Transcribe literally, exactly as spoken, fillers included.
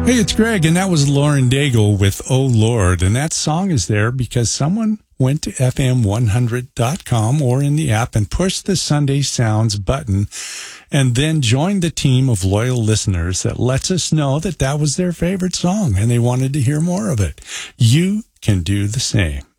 Hey, it's Greg, and that was Lauren Daigle with Oh Lord. And that song is there because someone went to F M one hundred dot com or in the app and pushed the Sunday Sounds button and then joined the team of loyal listeners that lets us know that that was their favorite song and they wanted to hear more of it. You can do the same.